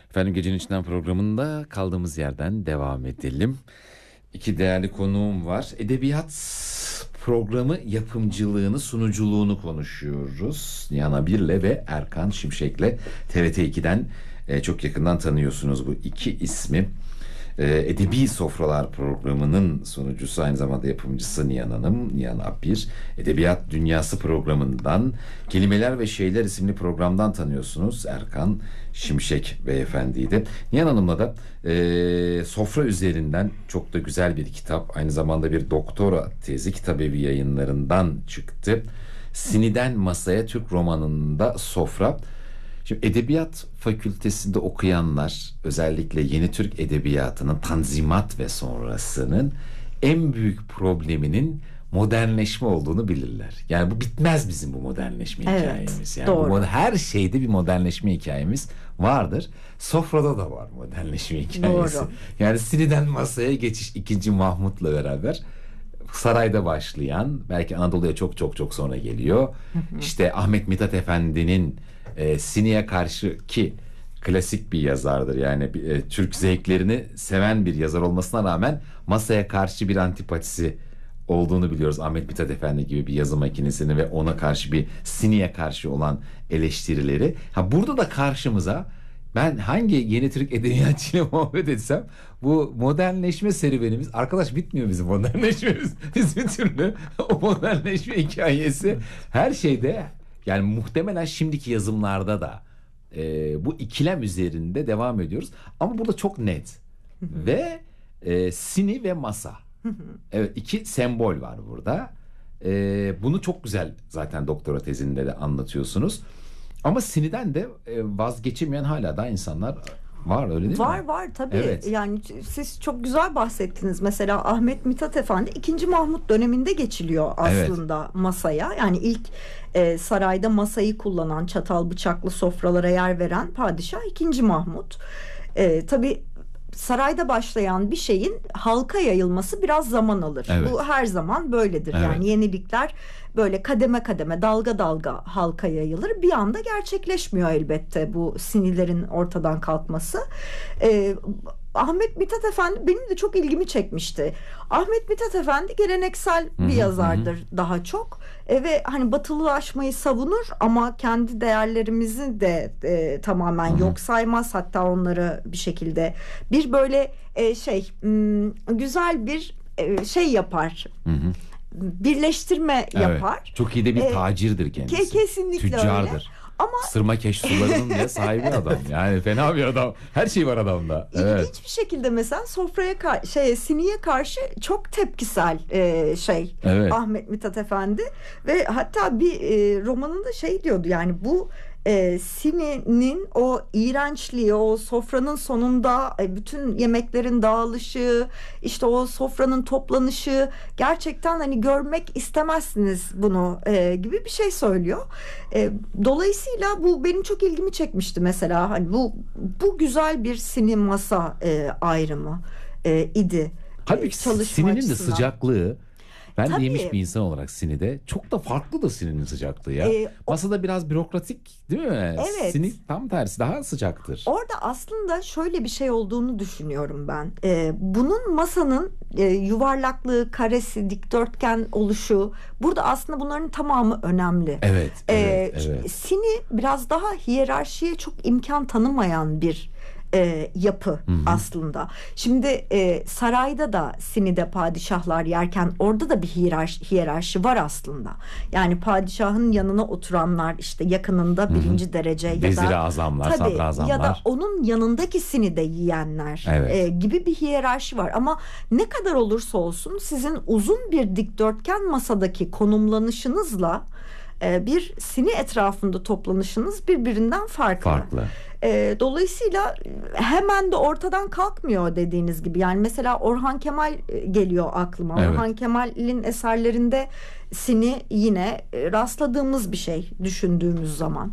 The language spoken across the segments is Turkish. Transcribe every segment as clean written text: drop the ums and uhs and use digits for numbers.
Efendim Gecenin İçinden programında kaldığımız yerden devam edelim. İki değerli konuğum var. Edebiyat programı yapımcılığını, sunuculuğunu konuşuyoruz. Nihan Abir'le ve Erkan Şimşek'le TRT2'den çok yakından tanıyorsunuz bu iki ismi. Edebi Sofralar programının sunucusu, aynı zamanda yapımcısı Nihan Hanım, Nihan Abir. Edebiyat Dünyası programından, Kelimeler ve Şeyler isimli programdan tanıyorsunuz Erkan Şimşek beyefendiyi de. Nihan Hanım'la da sofra üzerinden çok da güzel bir kitap, aynı zamanda bir doktora tezi, Kitabevi Yayınlarından çıktı. Siniden Masaya, Türk romanında sofra. Şimdi Edebiyat Fakültesinde okuyanlar, özellikle yeni Türk Edebiyatı'nın Tanzimat ve sonrasının en büyük probleminin modernleşme olduğunu bilirler. Yani bu bitmez bizim bu modernleşme hikayemiz. Yani doğru. her şeyde bir modernleşme hikayemiz vardır. Sofrada da var modernleşme hikayesi. Doğru. Yani Siniden Masaya geçiş 2. Mahmut'la beraber sarayda başlayan, belki Anadolu'ya çok çok çok sonra geliyor. İşte Ahmet Mithat Efendi'nin Sini'ye karşı, ki klasik bir yazardır. Yani Türk zevklerini seven bir yazar olmasına rağmen masaya karşı bir antipatisi olduğunu biliyoruz. Ahmet Mithat Efendi gibi bir yazı makinesini ve ona karşı bir Sini'ye karşı olan eleştirileri. Burada da karşımıza, ben hangi yeni Türk edebiyatçıyla muhabbet etsem, bu modernleşme serüvenimiz, arkadaş bitmiyor bizim modernleşmemiz. Biz bir türlü o modernleşme hikayesi her şeyde, yani muhtemelen şimdiki yazımlarda da bu ikilem üzerinde devam ediyoruz. Ama burada çok net ve sini ve masa. Evet, iki sembol var burada. Bunu çok güzel zaten doktora tezinde de anlatıyorsunuz. Ama siniden de vazgeçemeyen hala da insanlar var, öyle değil mi? Var tabii. Evet. Yani siz çok güzel bahsettiniz. Mesela Ahmet Mithat Efendi 2. Mahmut döneminde geçiliyor aslında masaya. Yani ilk sarayda masayı kullanan, çatal bıçaklı sofralara yer veren padişah 2. Mahmut. Tabii sarayda başlayan bir şeyin halka yayılması biraz zaman alır. Evet. Bu her zaman böyledir. Evet. Yani yenilikler böyle kademe kademe, dalga dalga halka yayılır. Bir anda gerçekleşmiyor elbette bu sinilerin ortadan kalkması. Ahmet Mithat Efendi benim de çok ilgimi çekmişti. Ahmet Mithat Efendi geleneksel bir yazardır daha çok. Ve hani batılılaşmayı savunur ama kendi değerlerimizi de tamamen yok saymaz. Hatta onları bir şekilde bir böyle güzel bir şey yapar. Birleştirme yapar. Çok iyi de bir tacirdir kendisi. Kesinlikle Tüccardır. öyle. Ama Sırmakeş sularının bile sahibi adam. Yani fena bir adam. Her şey var adamda. Evet. İlginç bir şekilde mesela sofraya Sini'ye karşı çok tepkisel Evet. Ahmet Mithat Efendi ve hatta bir romanında şey diyordu, yani bu Sini'nin o iğrençliği, o sofranın sonunda bütün yemeklerin dağılışı, işte o sofranın toplanışı, gerçekten hani görmek istemezsiniz bunu gibi bir şey söylüyor. Dolayısıyla bu benim çok ilgimi çekmişti mesela. Hani bu güzel bir Sini masa ayrımı idi. Halbuki Çalışma Sini'nin de açısından. sıcaklığı, ben Tabii. de yemiş bir insan olarak Sini'de çok da farklıdır Sini'nin sıcaklığı ya. Masada biraz bürokratik değil mi? Evet. Sini tam tersi, daha sıcaktır. Orada aslında şöyle bir şey olduğunu düşünüyorum ben. Bunun masanın yuvarlaklığı, karesi, dikdörtgen oluşu, burada aslında bunların tamamı önemli. Evet, evet. Sini biraz daha hiyerarşiye çok imkan tanımayan bir yapı aslında. Şimdi sarayda da Sini'de padişahlar yerken orada da bir hiyerarşi var aslında. Yani padişahın yanına oturanlar, işte yakınında birinci derece ya Vezir-i da azamlar, tabii, sadrazamlar. ya da onun yanındaki Sini'de yiyenler gibi bir hiyerarşi var. Ama ne kadar olursa olsun sizin uzun bir dikdörtgen masadaki konumlanışınızla bir Sini etrafında toplanışınız birbirinden farklı. Dolayısıyla hemen de ortadan kalkmıyor dediğiniz gibi. Yani mesela Orhan Kemal geliyor aklıma. Evet. Orhan Kemal'in eserlerinde Sini yine rastladığımız bir şey düşündüğümüz zaman.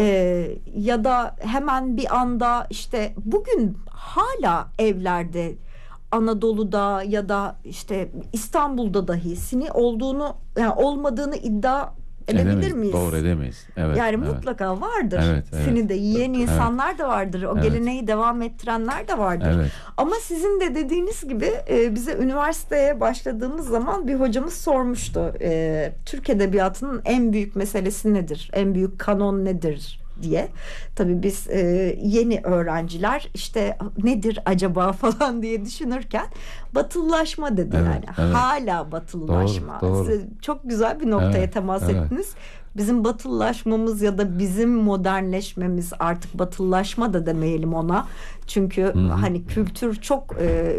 Ya da hemen bir anda, işte bugün hala evlerde, Anadolu'da ya da işte İstanbul'da dahi Sini olduğunu, yani olmadığını iddia Edebilir miyiz? Doğru, edemeyiz. Evet, Yani evet. mutlaka vardır. Evet, evet. Sini de yiyen Evet. insanlar da vardır. O Evet. geleneği devam ettirenler de vardır. Evet. Ama sizin de dediğiniz gibi bize üniversiteye başladığımız zaman bir hocamız sormuştu. Türk Edebiyatı'nın en büyük meselesi nedir? En büyük kanon nedir diye. Tabii biz yeni öğrenciler işte nedir acaba falan diye düşünürken batılılaşma dedi Evet, yani. evet. Hala batılılaşma. Doğru. Siz çok güzel bir noktaya Evet, temas evet. ettiniz. Bizim batılılaşmamız ya da bizim modernleşmemiz, artık batılılaşma da demeyelim ona. Çünkü hani kültür çok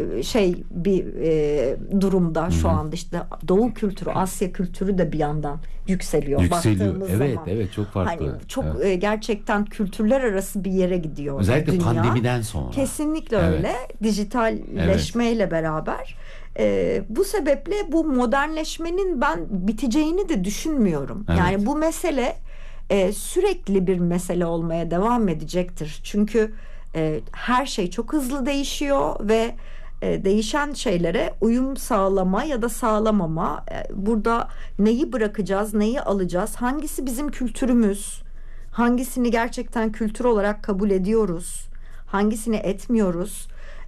bir durumda şu anda, işte Doğu kültürü, Asya kültürü de bir yandan yükseliyor. Baktığımız Evet, zaman. evet, çok farklı. Hani çok Evet. Gerçekten kültürler arası bir yere gidiyor Özellikle dünya. pandemiden sonra. Kesinlikle Evet. öyle. Dijitalleşmeyle beraber. Bu sebeple bu modernleşmenin ben biteceğini de düşünmüyorum. Evet. Yani bu mesele sürekli bir mesele olmaya devam edecektir. Çünkü her şey çok hızlı değişiyor ve değişen şeylere uyum sağlama ya da sağlamama, burada neyi bırakacağız, neyi alacağız, hangisi bizim kültürümüz, hangisini gerçekten kültür olarak kabul ediyoruz, hangisini etmiyoruz.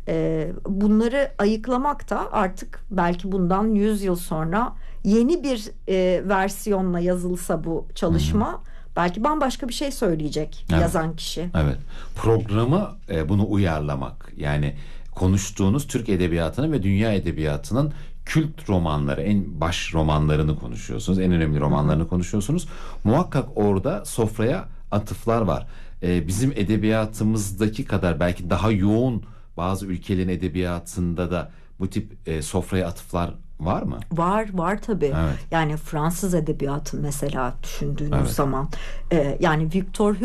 Bunları ayıklamak da artık belki bundan 100 yıl sonra yeni bir versiyonla yazılsa bu çalışma, belki bambaşka bir şey söyleyecek Evet. yazan kişi. Evet. Programı bunu uyarlamak. Yani konuştuğunuz Türk edebiyatının ve dünya edebiyatının kült romanları, en baş romanlarını konuşuyorsunuz. En önemli romanlarını konuşuyorsunuz. Muhakkak orada sofraya atıflar var. Bizim edebiyatımızdaki kadar belki daha yoğun bazı ülkelerin edebiyatında da bu tip sofraya atıflar var mı? Var tabii. Evet. Yani Fransız edebiyatı mesela düşündüğünüz Evet. zaman, yani Victor